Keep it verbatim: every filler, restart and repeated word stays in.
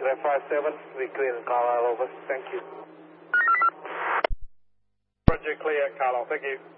F five seven, we clear Carlisle, over. Thank you. Roger, clear, Carlisle. Thank you.